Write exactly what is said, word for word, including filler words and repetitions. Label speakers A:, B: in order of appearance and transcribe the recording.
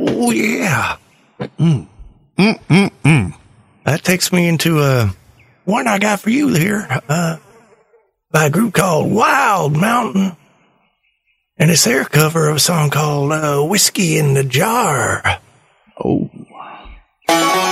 A: Oh, yeah. Mm. Mm, mm, mm. That takes me into uh, one I got for you here uh, by a group called Wild Mountain. And it's their cover of a song called uh, Whiskey in the Jar.
B: Oh.